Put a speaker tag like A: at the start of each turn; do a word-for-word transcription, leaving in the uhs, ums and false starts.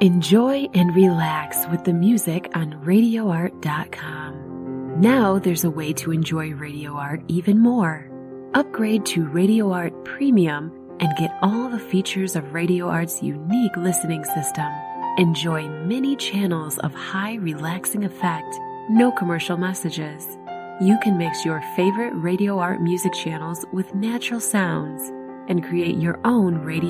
A: Enjoy and relax with the music on radio art dot com. Now there's a way to enjoy Radio Art even more. Upgrade to Radio Art Premium and get all the features of Radio Art's unique listening system. Enjoy many channels of high relaxing effect, no commercial messages. You can mix your favorite Radio Art music channels with natural sounds and create your own radio